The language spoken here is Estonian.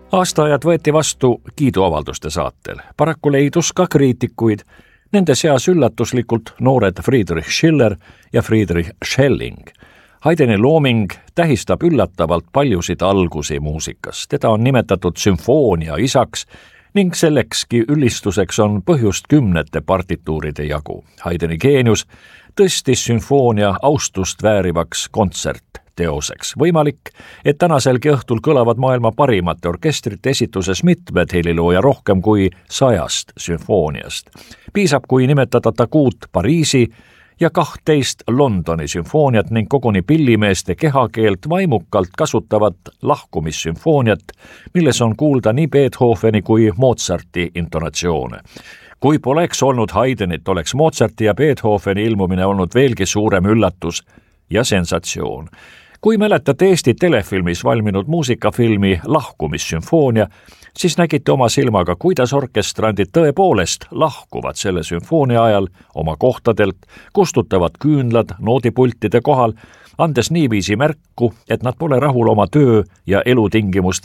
Aastaajad võeti vastu kiiduavalduste saatel. Paraku leidus ka kriitikuid, nende seas üllatuslikult noored Friedrich Schiller ja Friedrich Schelling. Haydni looming tähistab üllatavalt paljusid algusi muusikas. Teda on nimetatud sümfoonia isaks ning sellekski ülistuseks on põhjust kümnete partituuride jagu. Haydni geenius tõstis sümfoonia austust väärivaks kontsertteoseks. Võimalik, et tänaselgi õhtul kõlavad maailma parimate orkestrite esituses mitmed helilooja rohkem kui 100 sümfooniast. Piisab, kui nimetada Tagut Pariisi ja 12 Londoni sümfooniat ning koguni pillimeeste kehakeelt vaimukalt kasutavat lahkumissümfooniat, milles on kuulda nii Beethoveni kui Mozarti intonatsioone. Kui poleks olnud Haydnit, oleks Mozarti ja Beethoveni ilmumine olnud veelgi suurem üllatus ja sensatsioon. Kui mäletate Eesti telefilmis valminud muusikafilmi Lahkumissümfoonia, siis nägite oma silmaga, kuidas orkestrandid tõepoolest lahkuvad selle sümfoonia ajal oma kohtadelt, kustutavad küünlad noodipultide kohal, andes niiviisi märku, et nad pole rahul oma töö ja elutingimuste